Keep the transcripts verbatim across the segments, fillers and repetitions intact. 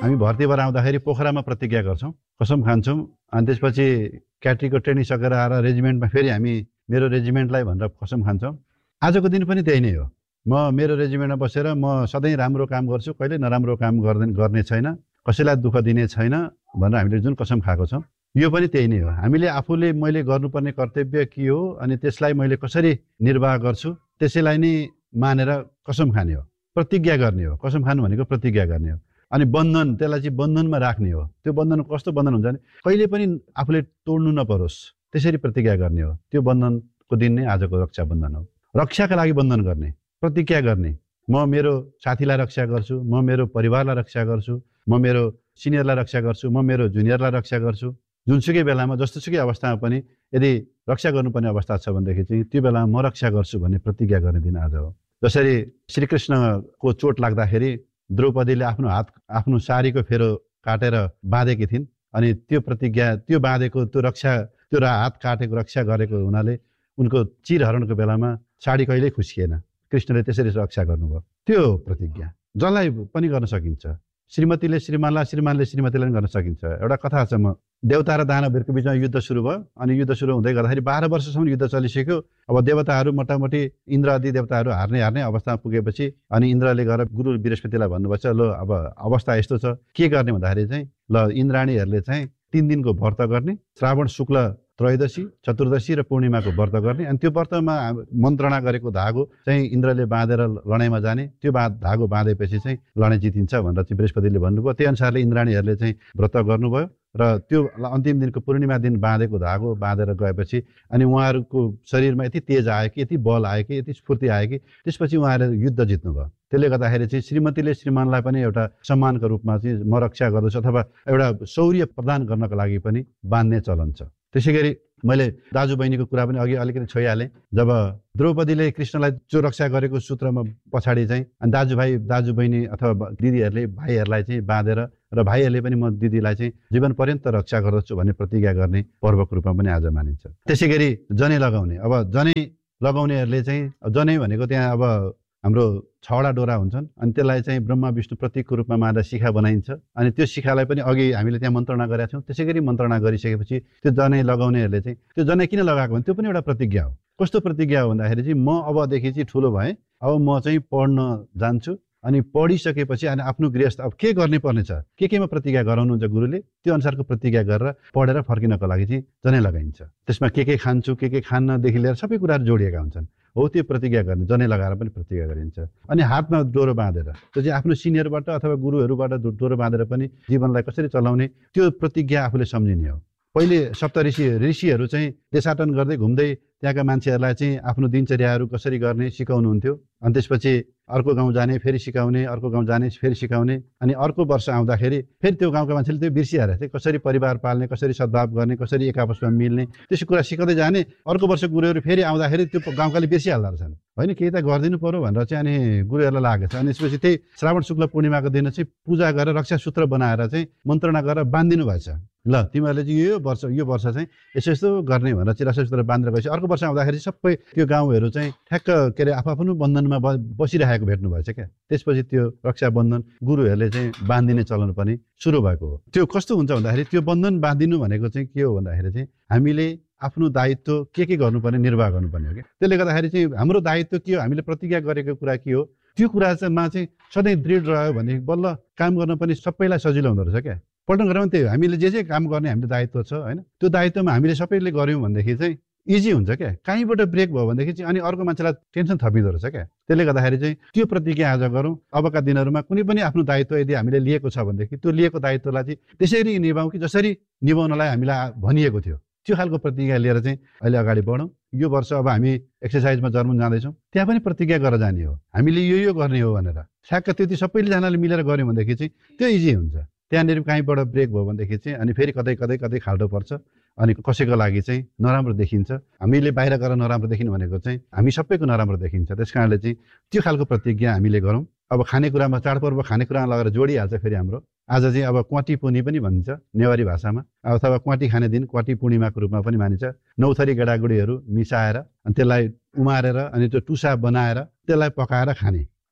हामी भर्ती भएर आउँदाखेरि पोखरामा प्रतिज्ञा गर्छौँ, कसम खान्छौँ, अनि त्यसपछि क्याट्रीको ट्रेनिङ सकेर आएर रेजिमेन्टमा फेरि हामी मेरो रेजिमेन्टलाई भनेर कसम खान्छौँ। आजको दिन पनि त्यही नै हो। म मेरो रेजिमेन्टमा बसेर म सधैँ राम्रो काम गर्छु, कहिले नराम्रो काम गर्दैन गर्ने छैन, कसैलाई दुःख दिने छैन भनेर हामीले जुन कसम खाएको छौँ, यो पनि त्यही नै हो। हामीले आफूले मैले गर्नुपर्ने कर्तव्य के हो अनि त्यसलाई मैले कसरी निर्वाह गर्छु त्यसैलाई नै मानेर कसम खाने हो, प्रतिज्ञा गर्ने हो। कसम खानु भनेको प्रतिज्ञा गर्ने हो। अनि बन्धन, त्यसलाई चाहिँ बन्धनमा राख्ने हो। त्यो बन्धन कस्तो बन्धन हुन्छ भने कहिले पनि आफूले तोड्नु नपरोस् त्यसरी प्रतिज्ञा गर्ने हो। त्यो बन्धनको दिन नै आजको रक्षा बन्धन हो। रक्षाका लागि बन्धन गर्ने, प्रतिज्ञा गर्ने, म मेरो साथीलाई रक्षा गर्छु, म मेरो परिवारलाई रक्षा गर्छु, म मेरो सिनियरलाई रक्षा गर्छु, म मेरो जुनियरलाई रक्षा गर्छु। जुनसुकै बेलामा जस्तोसुकै अवस्थामा पनि यदि रक्षा गर्नुपर्ने अवस्था छ भनेदेखि चाहिँ त्यो बेलामा म रक्षा गर्छु भन्ने प्रतिज्ञा गर्ने दिन आज हो। जसरी श्रीकृष्णको चोट लाग्दाखेरि द्रौपदीले आफ्नो हात आफ्नो साडीको फेरो काटेर बाँधेकी थिइन्, अनि त्यो प्रतिज्ञा त्यो बाँधेको त्यो रक्षा त्यो हात काटेको रक्षा गरेको हुनाले उनको चिरहरणको बेलामा साडी कहिल्यै खुस्किएन। कृष्णले त्यसरी रक्षा गर्नुभयो। त्यो प्रतिज्ञा जसलाई पनि गर्न सकिन्छ। श्रीमतीले श्रीमानलाई, श्रीमानले श्रीमतीलाई पनि गर्न सकिन्छ। एउटा कथा छ, म देवता र दानवहरूको बिचमा युद्ध सुरु भयो, अनि युद्ध सुरु हुँदै गर्दाखेरि बाह्र वर्षसम्म युद्ध चलिसक्यो। अब देवताहरू मोटामोटी इन्द्र आदि देवताहरू हार्ने हार्ने अवस्थामा पुगेपछि अनि इन्द्रले गएर गुरु बृहस्पतिलाई भन्नुभएछ, ल अब अवस्था यस्तो छ, के गर्ने भन्दाखेरि चाहिँ ल इन्द्राणीहरूले चाहिँ तिन दिनको व्रत गर्ने, श्रावण शुक्ल त्रयोदशी, चतुर्दशी र पूर्णिमाको व्रत गर्ने, अनि त्यो व्रतमा मन्त्रणा गरेको धागो चाहिँ इन्द्रले बाँधेर लडाइँमा जाने, त्यो बा धागो बाँधेपछि चाहिँ लडाइँ जितिन्छ भनेर चाहिँ बृहस्पतिले भन्नुभयो। त्यही अनुसारले इन्द्राणीहरूले चाहिँ व्रत गर्नुभयो र त्यो अन्तिम दिनको पूर्णिमा दिन बाँधेको धागो बाँधेर गएपछि अनि उहाँहरूको शरीरमा यति तेज आयो कि, यति बल आयो कि, यति स्फूर्ति आयो कि त्यसपछि उहाँहरूले युद्ध जित्नुभयो। त्यसले गर्दाखेरि चाहिँ श्रीमतीले श्रीमानलाई पनि एउटा सम्मानको रूपमा चाहिँ म रक्षा गर्दछु अथवा एउटा शौर्य प्रदान गर्नको लागि पनि बाँध्ने चलन छ। त्यसै गरी मैले दाजुबहिनीको कुरा पनि अघि अलिकति छोइहालेँ। जब द्रौपदीले कृष्णलाई जो रक्षा गरेको सूत्रमा पछाडि चाहिँ अनि दाजुभाइ दाजुबहिनी अथवा दिदीहरूले भाइहरूलाई चाहिँ बाँधेर र भाइहरूले पनि म दिदीलाई चाहिँ जीवन पर्यन्त रक्षा गर्दछु भन्ने प्रतिज्ञा गर्ने पर्वको रूपमा पनि आज मानिन्छ। त्यसै गरी जनै लगाउने, अब जनै लगाउनेहरूले चाहिँ जनै भनेको त्यहाँ अब हाम्रो छवटा डोरा हुन्छन् अनि त्यसलाई चाहिँ ब्रह्मा विष्णु प्रतीकको रूपमा मानेर शिखा बनाइन्छ। अनि त्यो शिखालाई पनि अघि हामीले त्यहाँ मन्त्रणा गरेका छौँ। त्यसै गरी मन्त्रणा गरिसकेपछि त्यो जनै लगाउनेहरूले चाहिँ त्यो जनै किन लगाएको भने त्यो पनि एउटा प्रतिज्ञा हो। कस्तो प्रतिज्ञा हो भन्दाखेरि चाहिँ म अबदेखि चाहिँ ठुलो भएँ, अब म चाहिँ पढ्न जान्छु, अनि पढिसकेपछि अनि आफ्नो गृहस्थ अब के गर्ने पर्ने छ, के केमा प्रतिज्ञा गराउनुहुन्छ गुरुले, त्यो अनुसारको प्रतिज्ञा गरेर पढेर फर्किनको लागि चाहिँ जनै लगाइन्छ। त्यसमा के के खान्छु के के खान्नदेखि लिएर सबै कुराहरू जोडिएका हुन्छन्। हो त्यो प्रतिज्ञा गर्ने, जनै लगाएर पनि प्रतिज्ञा गरिन्छ। अनि हातमा डोरो बाँधेर त्यो चाहिँ आफ्नो सिनियरबाट अथवा गुरुहरूबाट डोरो बाँधेर पनि जीवनलाई कसरी चलाउने त्यो प्रतिज्ञा आफूले सम्झिने हो। पहिले सप्तऋषि ऋषिहरू चाहिँ देशाटन गर्दै घुम्दै त्यहाँका मान्छेहरूलाई चाहिँ आफ्नो दिनचर्याहरू कसरी गर्ने सिकाउनुहुन्थ्यो। अनि त्यसपछि अर्को गाउँ जाने, फेरि सिकाउने, अर्को गाउँ जाने, फेरि सिकाउने, अनि अर्को वर्ष आउँदाखेरि फेरि त्यो गाउँका मान्छेले त्यो बिर्सिहाल्छ चाहिँ कसरी परिवार पाल्ने, कसरी सद्भाव गर्ने, कसरी एक आपसमा मिल्ने, त्यसो कुरा सिकाउँदै जाने। अर्को वर्ष गुरुहरू फेरि आउँदाखेरि त्यो गाउँकाले बिर्सिहाल्दो रहेछन्, होइन केही त गरिदिनु पर्यो भनेर चाहिँ अनि गुरुहरूलाई लागेको छ। अनि त्यसपछि त्यही श्रावण शुक्ल पूर्णिमाको दिन चाहिँ पूजा गरेर रक्षा सूत्र बनाएर चाहिँ मन्त्रणा गरेर बाँधिदिनु भएछ। ल तिमीहरूले चाहिँ यो वर्ष यो वर्ष चाहिँ यसो यस्तो गर्ने भनेर चाहिँ रक्षा सूत्र बाँधेर गएपछि अर्को वर्ष आउँदाखेरि सबै त्यो गाउँहरू चाहिँ ठ्याक्क के अरे आफ्नो बन्धनमा बसिरहेको भेट्नु भएछ क्या। त्यसपछि त्यो रक्षा बन्धन गुरुहरूले चाहिँ बाँधिने चलन पनि सुरु भएको हो। त्यो कस्तो हुन्छ भन्दाखेरि त्यो बन्धन बाँधिनु भनेको चाहिँ के हो भन्दाखेरि चाहिँ हामीले आफ्नो दायित्व के के गर्नुपर्ने निर्वाह गर्नुपर्ने हो क्या। त्यसले गर्दाखेरि चाहिँ हाम्रो दायित्व के हो, हामीले प्रतिज्ञा गरेको कुरा के हो, त्यो कुरा चाहिँ मा चाहिँ सधैँ दृढ रह्यो भने बल्ल काम गर्न पनि सबैलाई सजिलो हुँदो रहेछ क्या। पल्टन गरेर पनि त्यही हो, हामीले जे जे काम गर्ने हामीले दायित्व छ होइन, त्यो दायित्वमा हामीले सबैले गऱ्यौँ भनेदेखि चाहिँ इजी हुन्छ क्या। कहीँबाट ब्रेक भयो भनेदेखि चाहिँ अनि अर्को मान्छेलाई टेन्सन थपिँदो रहेछ क्या। त्यसले गर्दाखेरि चाहिँ त्यो प्रतिज्ञा आज गरौँ। अबका दिनहरूमा कुनै पनि आफ्नो दायित्व यदि हामीले लिएको छ भनेदेखि त्यो लिएको दायित्वलाई चाहिँ त्यसरी निभाउँ कि जसरी निभाउनलाई हामीलाई भनिएको थियो, त्यो खालको प्रतिज्ञा लिएर चाहिँ अहिले अगाडि बढौँ। यो वर्ष अब हामी एक्सर्साइजमा जर्मन जाँदैछौँ, त्यहाँ पनि प्रतिज्ञा गरेर जाने हो, हामीले यो यो गर्ने हो भनेर ठ्याक्क त्यति सबैजनाले मिलेर गऱ्यौँ भनेदेखि चाहिँ त्यो इजी हुन्छ। त्यहाँनिर कहीँबाट ब्रेक भयो भनेदेखि चाहिँ अनि फेरि कतै कतै कतै खाल्टो पर्छ, अनि कसैको लागि चाहिँ नराम्रो देखिन्छ। हामीले बाहिर गएर नराम्रो देखिनु भनेको चाहिँ हामी सबैको नराम्रो देखिन्छ। त्यस कारणले चाहिँ त्यो खालको प्रतिज्ञा हामीले गरौँ। अब खानेकुरामा चाडपर्व खानेकुरामा लगेर जोडिहाल्छ फेरि हाम्रो। आज चाहिँ अब क्वाटी पुनी पनि भनिन्छ नेवारी भाषामा, अथवा क्वाटी खाने दिन क्वाटी पूर्णिमाको रूपमा पनि मानिन्छ। नौथरी गेडागुडीहरू मिसाएर अनि त्यसलाई उमारेर अनि त्यो टुसा बनाएर त्यसलाई पकाएर खाने,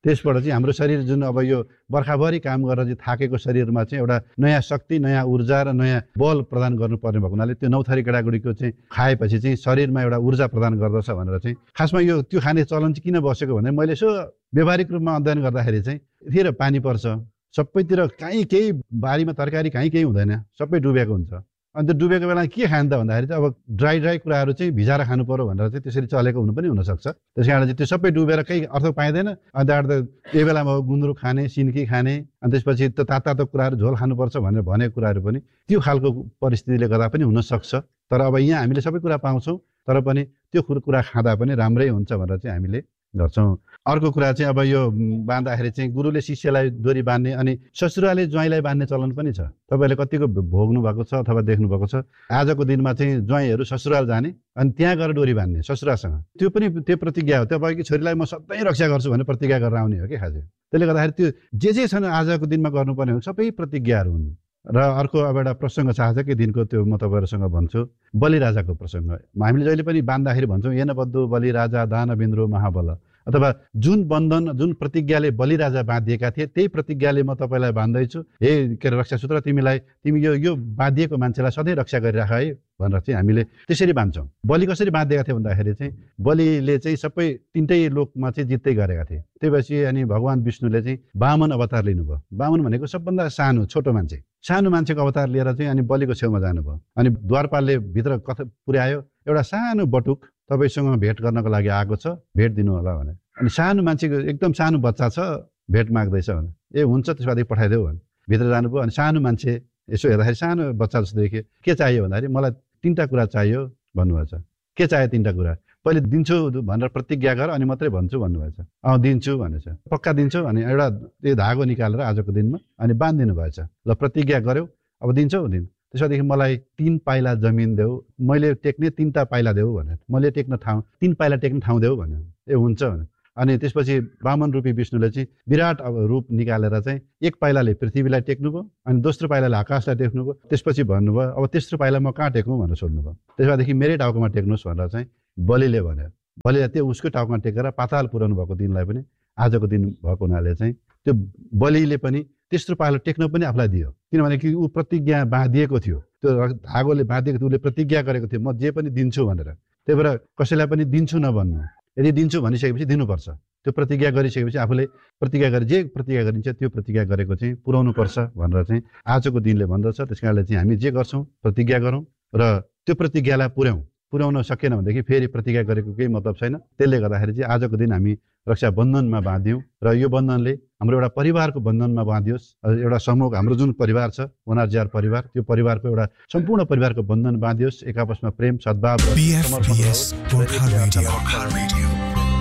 त्यसबाट चाहिँ हाम्रो शरीर जुन अब यो बर्खाभरि काम गरेर चाहिँ थाकेको शरीरमा चाहिँ एउटा नयाँ शक्ति नयाँ ऊर्जा र नयाँ बल प्रदान गर्नुपर्ने भएको हुनाले त्यो नौ थरी केटागुडीको चाहिँ खाएपछि चाहिँ शरीरमा एउटा ऊर्जा प्रदान गर्दछ भनेर चाहिँ खासमा यो त्यो खाने चलन चाहिँ किन बसेको भने मैले यसो व्यावहारिक रूपमा अध्ययन गर्दाखेरि चाहिँ यतिखेर पानी पर्छ सबैतिर कहीँ केही बारीमा तरकारी कहीँ केही हुँदैन सबै डुबेको हुन्छ अनि त्यो डुबेको बेला के खान्छ त भन्दाखेरि चाहिँ अब ड्राई ड्राई कुराहरू चाहिँ भिजाएर खानु पर्यो भनेर चाहिँ त्यसरी चलेको हुनु पनि हुनसक्छ त्यस कारण चाहिँ त्यो सबै डुबेर केही अर्थ पाइँदैन अनि त्यहाँबाट त्यही बेलामा गुन्द्रुक खाने सिन्की खाने अनि त्यसपछि त्यो तातो तातो कुराहरू झोल खानुपर्छ भनेर भनेको कुराहरू पनि त्यो खालको परिस्थितिले गर्दा पनि हुनसक्छ तर अब यहाँ हामीले सबै कुरा पाउँछौँ तर पनि त्यो कुरा खाँदा पनि राम्रै हुन्छ भनेर चाहिँ हामीले गर्छौँ अर्को कुरा चाहिँ अब यो बाँध्दाखेरि चाहिँ गुरुले शिष्यलाई डोरी बाँध्ने अनि ससुराले ज्वाइँलाई बाँध्ने चलन पनि छ तपाईँले कतिको भोग्नु भएको छ अथवा देख्नु भएको छ आजको दिनमा चाहिँ ज्वाइँहरू ससुराल जाने अनि त्यहाँ गएर डोरी बाँध्ने ससुरासँग त्यो पनि त्यो प्रतिज्ञा हो तपाईँको छोरीलाई म सधैँ रक्षा गर्छु भनेर प्रतिज्ञा गरेर आउने हो कि खासै त्यसले गर्दाखेरि त्यो जे जे छन् आजको दिनमा गर्नुपर्ने हो सबै प्रतिज्ञाहरू हुन् र अर्को अब एउटा प्रसङ्ग छ आजकै दिनको त्यो म तपाईँहरूसँग भन्छु बलिराजाको प्रसङ्ग हामीले जहिले पनि बाँध्दाखेरि भन्छौँ येन बद्धो बलिराजा दानवेन्द्रो महाबल अथवा जुन बन्धन जुन प्रतिज्ञाले बलिराजा बाँधिएका थिए त्यही प्रतिज्ञाले म तपाईँलाई बाँध्दैछु हे के अरे रक्षासूत्र तिमीलाई तिमी यो यो बाँधिएको मान्छेलाई सधैँ रक्षा गरिराख है भनेर चाहिँ हामीले त्यसरी बाँध्छौँ बलि कसरी बाँधिएका थिए भन्दाखेरि चाहिँ बलिले चाहिँ सबै तिनटै लोकमा चाहिँ जित्दै गरेका थिए त्यही भएपछि अनि भगवान् विष्णुले चाहिँ वामन अवतार लिनुभयो वामन भनेको सबभन्दा सानो छोटो मान्छे सानो मान्छेको अवतार लिएर चाहिँ अनि बलिको छेउमा जानुभयो अनि द्वारपालले भित्र कथा पुर्यायो एउटा सानो बटुक तपाईँसँग भेट गर्नको लागि आएको छ भेट दिनु होला भने अनि सानो मान्छेको एकदम सानो बच्चा छ भेट माग्दैछ भने ए हुन्छ त्यसपछि पठाइदेऊ भने भित्र जानुभयो अनि सानो मान्छे यसो हेर्दाखेरि सानो बच्चा जस्तो देख्यो के चाहियो भन्दाखेरि मलाई तिनवटा कुरा चाहियो भन्नुभएछ के चाहियो तिनवटा कुरा पहिले दिन्छु भनेर प्रतिज्ञा गर अनि मात्रै भन्छु भन्नुभएछ अँ दिन्छु भनेछ पक्का दिन्छु अनि एउटा त्यो धागो निकालेर आजको दिनमा अनि बाँधिदिनु भएछ ल प्रतिज्ञा गर्यौ अब दिन्छौ दिन त्यसपछि मलाई तीन पाइला जमिन देऊ मैले टेक्ने तीनटा पाइला देऊ भनेर मैले टेक्न ठाउँ तीन पाइला टेक्ने ठाउँ देऊ भन्यो ए हुन्छ भने अनि त्यसपछि वामन रूपी विष्णुले चाहिँ विराट अब रूप निकालेर चाहिँ एक पाइलाले पृथ्वीलाई टेक्नुभयो अनि दोस्रो पाइलाले आकाशलाई टेक्नुभयो त्यसपछि भन्नुभयो अब तेस्रो पाइला म कहाँ टेकौँ भनेर सोध्नुभयो त्यसपछि मेरै टाउकोमा टेक्नुहोस् भनेर चाहिँ बलिले भन्यो बलिले त्यो उसकै टाउकोमा टेकेर पाताल पुर्याउनु भएको दिनलाई पनि आजको दिन भएको हुनाले चाहिँ त्यो बलिले पनि तेस्रो पाइला टेक्न पनि आफूलाई दियो किनभने कि ऊ प्रतिज्ञा बाँधिएको थियो त्यो धागोले बाँधिएको थियो उसले प्रतिज्ञा गरेको थियो म जे पनि दिन्छु भनेर त्यही भएर कसैलाई पनि दिन्छु नभन्नु यदि दिन्छु भनिसकेपछि दिनुपर्छ त्यो प्रतिज्ञा गरिसकेपछि आफूले प्रतिज्ञा गरे जे प्रतिज्ञा गरिन्छ त्यो प्रतिज्ञा गरेको चाहिँ पुर्याउनु पर्छ भनेर चाहिँ आजको दिनले भन्दछ त्यस कारणले चाहिँ हामी जे गर्छौँ प्रतिज्ञा गरौँ र त्यो प्रतिज्ञालाई पुर्याउँ पुर्याउन सकेन भनेदेखि फेरि प्रतिज्ञा गरेको केही मतलब छैन त्यसले गर्दाखेरि चाहिँ आजको दिन हामी रक्षा बन्धनमा बाँध्यौँ र यो बन्धनले हाम्रो एउटा परिवारको बन्धनमा बाँधियोस् एउटा समूह हाम्रो जुन परिवार छ वनार्जार परिवार त्यो परिवारको एउटा सम्पूर्ण परिवारको बन्धन बाँधियोस् एक आपसमा प्रेम सद्भाव र समर्पण